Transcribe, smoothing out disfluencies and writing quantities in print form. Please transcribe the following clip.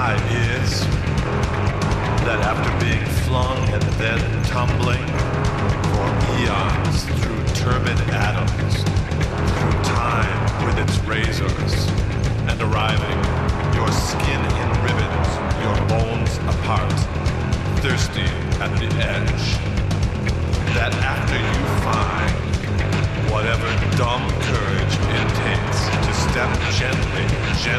is that after being flung and then tumbling for eons through turbid atoms, through time with its razors, and arriving, your skin in ribbons, your bones apart, thirsty at the edge, that after you find whatever dumb courage it takes to step gently